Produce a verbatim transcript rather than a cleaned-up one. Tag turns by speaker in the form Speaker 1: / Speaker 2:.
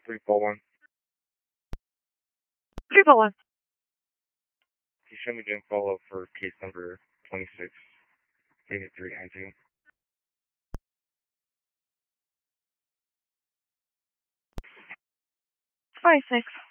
Speaker 1: three four one.
Speaker 2: three four one.
Speaker 1: You should be doing follow up for case number twenty-six, eighty-three nineteen.
Speaker 2: Five six.